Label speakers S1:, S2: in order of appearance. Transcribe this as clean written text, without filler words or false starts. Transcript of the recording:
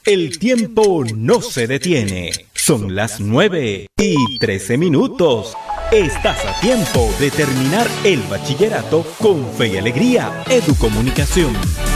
S1: El tiempo no se detiene. Son las 9:13. Estás a tiempo de terminar el bachillerato con fe y alegría. Educomunicación.